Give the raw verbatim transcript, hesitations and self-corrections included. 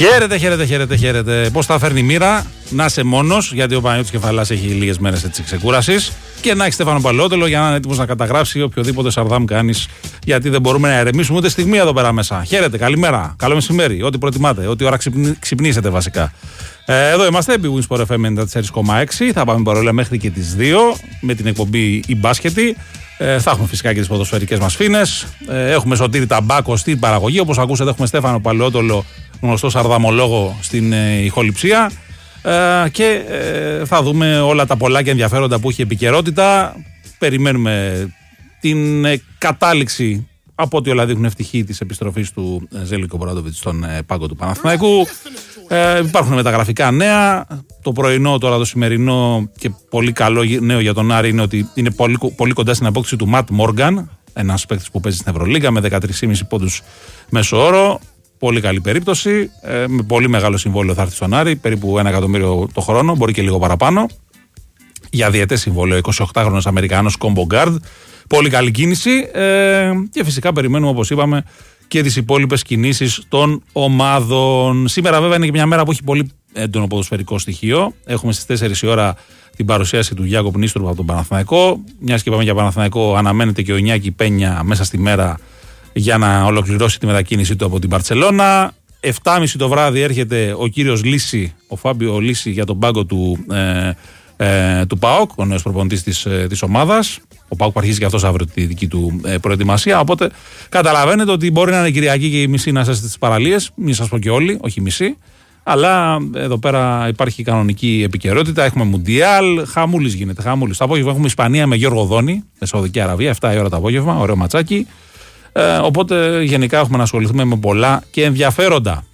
Χαίρετε, χαίρετε, χαίρετε, χαίρετε. Πώς θα φέρνει η μοίρα, να είσαι μόνος, γιατί ο Παναγιώτης Κεφαλάς έχει λίγες μέρες ξεκούρασης, και να έχει Στέφανο Παλαιότολο για να είναι έτοιμος να καταγράψει οποιοδήποτε σαρδάμ κάνεις, γιατί δεν μπορούμε να ερεμήσουμε ούτε στιγμή εδώ πέρα μέσα. Χαίρετε, καλημέρα, καλό μεσημέρι, ό,τι προτιμάτε, ό,τι ώρα ξυπνή, ξυπνήσετε βασικά. Ε, εδώ είμαστε, επί Wins Sport εφ εμ ενενήντα τέσσερα κόμμα έξι. Θα πάμε παρόλα μέχρι και τις δύο με την εκπομπή η μπάσκετη. Ε, θα έχουμε φυσικά και τις ποδοσφαιρικές μας φίνες. Ε, έχουμε Σωτήρη Ταμπάκο στην παραγωγή. Όπως ακούσατε, έχουμε Στέφανο Παλαιότολο, γνωστό σαρδαμολόγο στην ε, ηχοληψία. Ε, και ε, θα δούμε όλα τα πολλά και ενδιαφέροντα που έχει επικαιρότητα. Περιμένουμε την ε, κατάληξη, από ό,τι όλα δείχνουν, ευτυχή της επιστροφής του ε, Ζέλικο Ομπράντοβιτς στον ε, πάγκο του Παναθηναϊκού. Ε, υπάρχουν μεταγραφικά νέα. Το πρωινό, τώρα το σημερινό και πολύ καλό νέο για τον Άρη είναι ότι είναι πολύ, πολύ κοντά στην απόκτηση του Ματ Μόργαν, ένας παίκτης που παίζει στην Ευρωλίγκα με δεκατρείς κόμμα πέντε πόντους μέσο όρο. Πολύ καλή περίπτωση. Ε, με πολύ μεγάλο συμβόλαιο θα έρθει στον Άρη, περίπου ένα εκατομμύριο το χρόνο, μπορεί και λίγο παραπάνω. Για διετές συμβόλαιο, εικοσιοκτάχρονος Αμερικανός combo guard. Πολύ καλή κίνηση. Ε, και φυσικά περιμένουμε, όπως είπαμε, και τις υπόλοιπες κινήσεις των ομάδων. Σήμερα, βέβαια, είναι και μια μέρα που έχει πολύ έντονο ποδοσφαιρικό στοιχείο. Έχουμε στις τέσσερις η ώρα την παρουσίαση του Γιάκοπ Νίστρου από τον Παναθηναϊκό. Μιας και είπαμε για Παναθηναϊκό, αναμένεται και ο Ινιάκη Πένια μέσα στη μέρα για να ολοκληρώσει τη μετακίνησή του από την Μπαρτσελώνα. εφτά και μισή το βράδυ έρχεται ο κύριος Λύση, ο Φάμπιο Λύση, για τον πάγκο του, ε, ε, του ΠΑΟΚ, ο νέος προπονητής της, ε, της ομάδας. Ο ΠΑΟΚ αρχίζει και αυτός αύριο τη δική του ε, προετοιμασία. Οπότε καταλαβαίνετε ότι μπορεί να είναι Κυριακή και η μισή να είστε στις παραλίες. Μην σας πω και όλοι, όχι μισή. Αλλά εδώ πέρα υπάρχει κανονική επικαιρότητα. Έχουμε Μουντιάλ, χαμούλης γίνεται. Χαμούλης. Το απόγευμα έχουμε Ισπανία με Γιώργο Δόνη, με Σαουδική Αραβία, εφτά η ώρα το απόγευμα. Ωραίο ματσάκι. Ε, οπότε γενικά έχουμε να ασχοληθούμε με πολλά και ενδιαφέροντα.